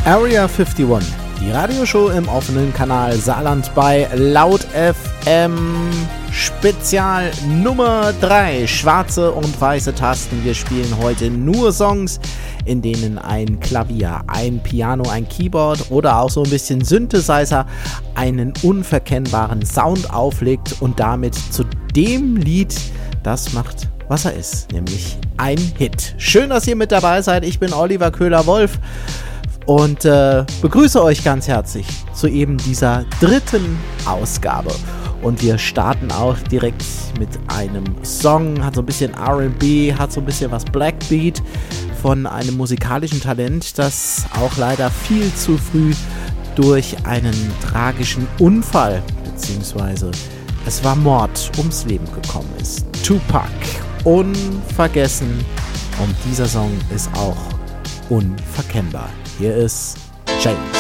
Area 51, die Radioshow im offenen Kanal Saarland bei Laut FM. Spezial Nummer 3, schwarze und weiße Tasten. Wir spielen heute nur Songs, in denen ein Klavier, ein Piano, ein Keyboard oder auch so ein bisschen Synthesizer einen unverkennbaren Sound auflegt und damit zu dem Lied das macht, was er ist, nämlich ein Hit. Schön, dass ihr mit dabei seid. Ich bin Oliver Köhler-Wolf und begrüße euch ganz herzlich zu eben dieser 3. Ausgabe. Und wir starten auch direkt mit einem Song, hat so ein bisschen R&B, hat so ein bisschen was Blackbeat von einem musikalischen Talent, das auch leider viel zu früh durch einen tragischen Unfall, beziehungsweise es war Mord, ums Leben gekommen ist. Tupac, unvergessen, und dieser Song ist auch unverkennbar. Hier ist James.